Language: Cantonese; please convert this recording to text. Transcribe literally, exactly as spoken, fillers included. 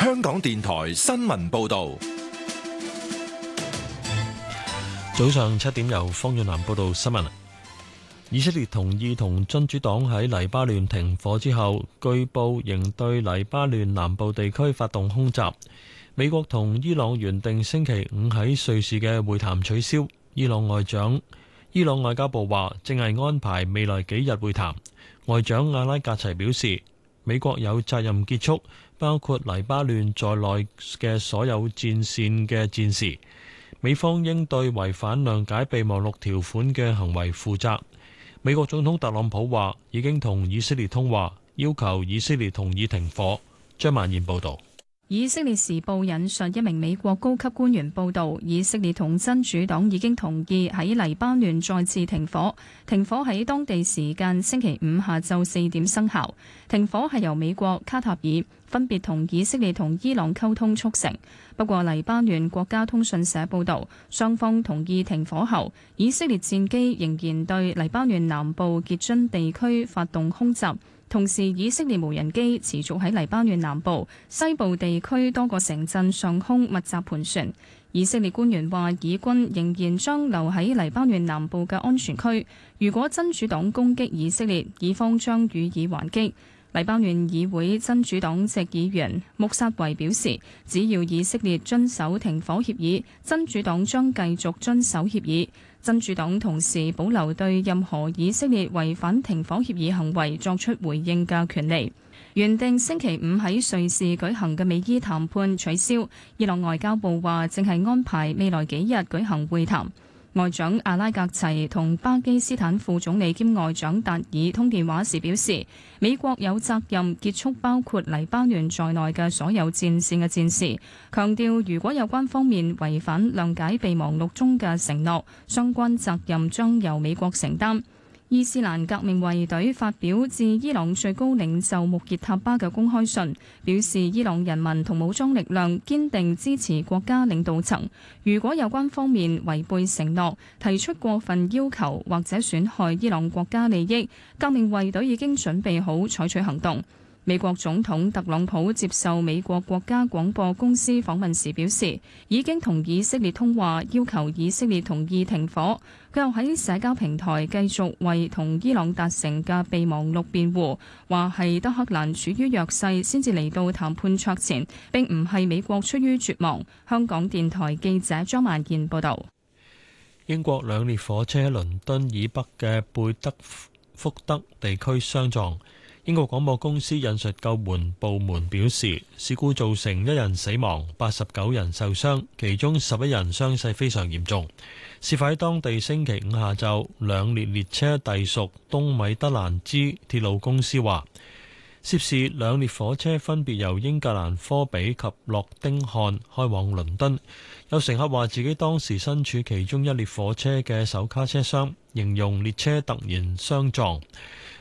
香港電台新聞報道。 早上七點由方遠南報道新聞。以色列同意同真主黨喺黎巴嫩停火之後，據報仍對黎巴嫩南部地區發動空襲。美國同伊朗原定星期五喺瑞士嘅會談取消。伊朗外長伊朗外交部話正係安排未來幾日會談。外長阿拉格齊表示，美國有責任結束包括黎巴嫩在內嘅所有戰線嘅戰事。美方應對違反諒解備忘錄條款嘅行為負責。美國總統特朗普話已經同以色列通話，要求以色列同意停火。張曼燕報導。 以色列時報引述一名美國高級官員報導，以色列同真主黨已經同意喺黎巴嫩再次停火。停火喺當地時間星期五下晝四點生效。停火係由美國、卡塔爾分別同以色列同伊朗溝通促成。不過，黎巴嫩國家通訊社報導，雙方同意停火後，以色列戰機仍然對黎巴嫩南部傑津地區發動空襲。同時，以色列無人機持續喺黎巴嫩南部、西部地區多個城鎮上空密集盤旋。以色列官員話，以軍仍然將留喺黎巴嫩南部嘅安全區。如果真主黨攻擊以色列，以方將予以還擊。黎巴嫩議會真主黨籍議員穆薩維表示，只要以色列遵守停火協議，真主黨將繼續遵守協議。真主黨同時保留對任何以色列違反停火協議行為作出回應嘅權利。原定星期五喺瑞士舉行嘅美伊談判取消。伊朗外交部話正係安排未來幾日舉行會談。外長阿拉格齊同巴基斯坦副總理兼外長達爾通電話時表示，美國有責任結束包括黎巴嫩在內嘅所有戰線嘅戰事，強調如果有關方面違反諒解備忘錄中嘅承諾，相關責任將由美國承擔。伊斯蘭革命衛隊發表致伊朗最高領袖穆傑塔巴嘅公開信，表示伊朗人民同武裝力量堅定支持國家領導層。如果有關方面違背承諾，提出過分要求或者損害伊朗國家利益，革命衛隊已經準備好採取行動。美國總統特朗普接受美國國家廣播公司訪問時表示，已經同以色列通話，要求以色列同意停火。佢又喺社交平台繼續為同伊朗達成嘅備忘錄辯護，話係德黑蘭處於弱勢先至嚟到談判桌前，並唔係美國出於絕望。香港電台記者張曼燕報導。 英國兩列火車喺倫敦以北嘅貝德福德地區相撞。英國廣播公司引述救援部門表示，事故造成一人死亡，八十九人受傷，其中十一人傷勢非常嚴重。事發喺當地星期五下晝，兩列列車隸屬東米德蘭茲鐵路公司話，涉事兩列火車分別由英格蘭科比及諾丁漢開往倫敦。有乘客話自己當時身處其中一列火車嘅首卡車廂，形容列車突然相撞。